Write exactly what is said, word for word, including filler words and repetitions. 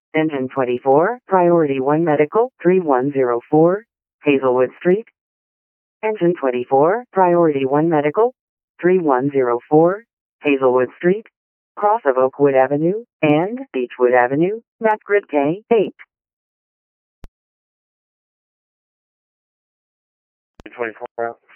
Engine twenty-four, Priority one Medical, three one zero four, Hazelwood Street. Engine twenty-four, Priority one Medical, three one zero four, Hazelwood Street, cross of Oakwood Avenue and Beechwood Avenue, map grid K eight. twenty-four out.